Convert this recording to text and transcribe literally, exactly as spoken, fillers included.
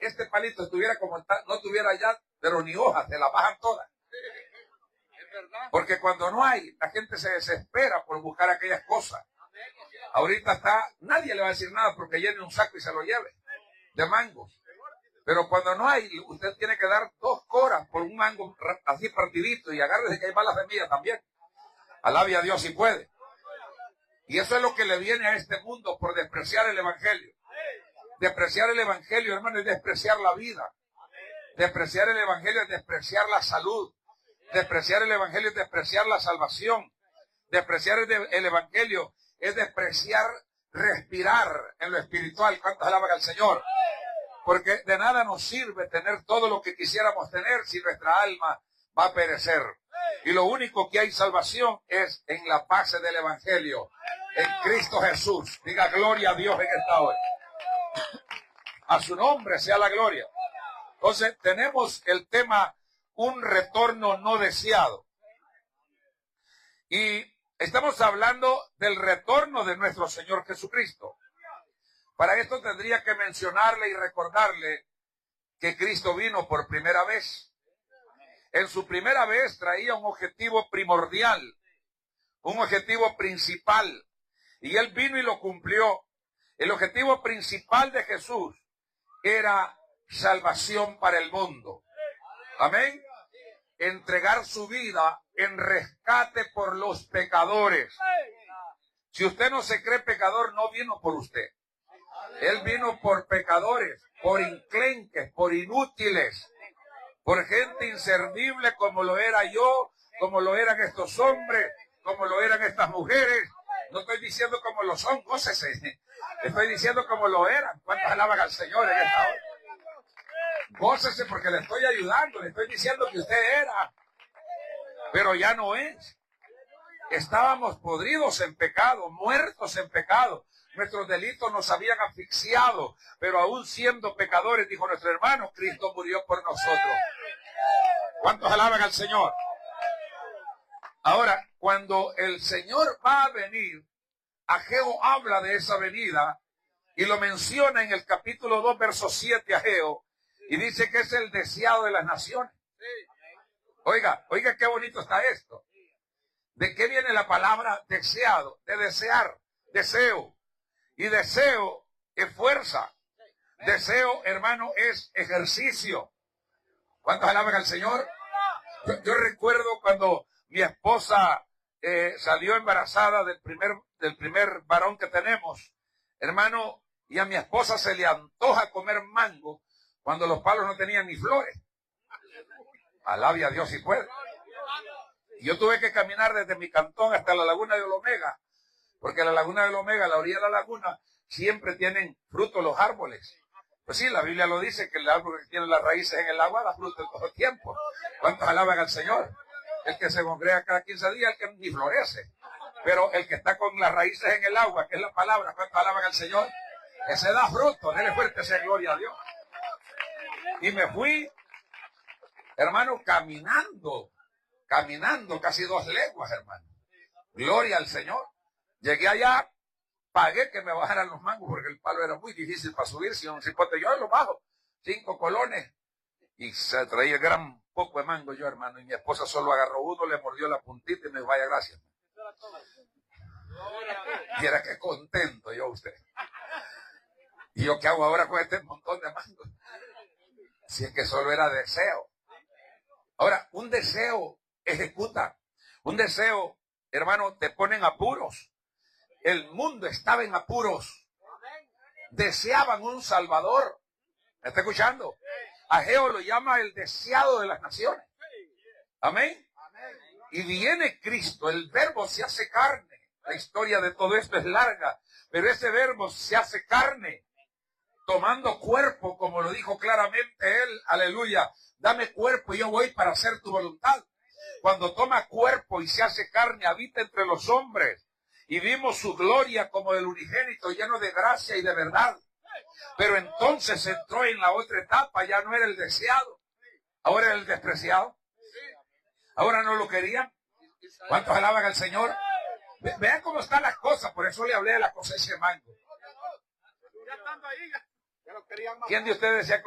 este palito estuviera como está, no tuviera ya, pero ni hojas, se la bajan todas. Porque cuando no hay, la gente se desespera por buscar aquellas cosas. Ahorita está, nadie le va a decir nada porque llene un saco y se lo lleve de mangos. Pero cuando no hay, usted tiene que dar dos coras por un mango así partidito y agárrese que hay malas semillas también. Alabe a Dios si puede. Y eso es lo que le viene a este mundo por despreciar el evangelio. Despreciar el evangelio, hermano, es despreciar la vida. Despreciar el evangelio es despreciar la salud. Despreciar el evangelio es despreciar la salvación. Despreciar el, el evangelio es despreciar respirar en lo espiritual. ¿Cuántos alaban al Señor? Porque de nada nos sirve tener todo lo que quisiéramos tener si nuestra alma va a perecer. Y lo único que hay salvación es en la base del evangelio, en Cristo Jesús. Diga gloria a Dios en esta hora. A su nombre sea la gloria. Entonces tenemos el tema un retorno no deseado. Y estamos hablando del retorno de nuestro Señor Jesucristo. Para esto tendría que mencionarle y recordarle que Cristo vino por primera vez. En su primera vez traía un objetivo primordial, un objetivo principal, y Él vino y lo cumplió. El objetivo principal de Jesús era salvación para el mundo. Amén. Entregar su vida en rescate por los pecadores. Si usted no se cree pecador, no vino por usted. Él vino por pecadores, por enclenques, por inútiles, por gente inservible como lo era yo, como lo eran estos hombres, como lo eran estas mujeres. No estoy diciendo como lo son, gócese. Estoy diciendo como lo eran. ¿Cuántos alaban al Señor en esta hora? Gócese porque le estoy ayudando, le estoy diciendo que usted era, pero ya no es. Estábamos podridos en pecado, muertos en pecado. Nuestros delitos nos habían asfixiado, pero aún siendo pecadores, dijo nuestro hermano, Cristo murió por nosotros. ¿Cuántos alaban al Señor? Ahora, cuando el Señor va a venir, Ageo habla de esa venida y lo menciona en el capítulo dos, verso siete, Ageo, y dice que es el deseado de las naciones. Oiga, oiga qué bonito está esto. ¿De qué viene la palabra deseado? De desear, deseo. Y deseo es fuerza. Deseo, hermano, es ejercicio. ¿Cuántos alaban al Señor? Yo, yo recuerdo cuando mi esposa eh, salió embarazada del primer, del primer varón que tenemos, hermano, y a mi esposa se le antoja comer mango cuando los palos no tenían ni flores. Alabe a Dios si puede. Yo tuve que caminar desde mi cantón hasta la laguna de Olomega, porque la laguna de Olomega, a la orilla de la laguna, siempre tienen frutos los árboles. Pues sí, la Biblia lo dice, que el árbol que tiene las raíces en el agua da fruto en todo tiempo. ¿Cuántos alaban al Señor? El que se congrega cada quince días, el que ni florece. Pero el que está con las raíces en el agua, que es la palabra, ¿cuántos alaban al Señor? Ese da fruto, dele fuerte esa gloria a Dios. Y me fui, hermano, caminando, caminando casi dos leguas, hermano. Gloria al Señor. Llegué allá, pagué que me bajaran los mangos porque el palo era muy difícil para subir. Si un cipote yo lo bajo, cinco colones. Y se traía gran poco de mango yo, hermano. Y mi esposa solo agarró uno, le mordió la puntita y me dijo, vaya, gracias. Y era que contento yo usted. ¿Y yo qué hago ahora con este montón de mangos? Si es que solo era deseo. Ahora, un deseo ejecuta. Un deseo, hermano, te ponen apuros. El mundo estaba en apuros. Deseaban un Salvador. ¿Me está escuchando? Ageo lo llama el deseado de las naciones. Amén. Y viene Cristo, el verbo se hace carne. La historia de todo esto es larga, pero ese verbo se hace carne, tomando cuerpo, como lo dijo claramente él, aleluya, dame cuerpo y yo voy para hacer tu voluntad. Cuando toma cuerpo y se hace carne, habita entre los hombres, y vimos su gloria como del unigénito, lleno de gracia y de verdad. Pero entonces entró en la otra etapa, ya no era el deseado, ahora era el despreciado. Ahora no lo querían. ¿Cuántos alaban al Señor? Ve, vean cómo están las cosas, por eso le hablé de la cosecha de mango. ¿Quién de ustedes decía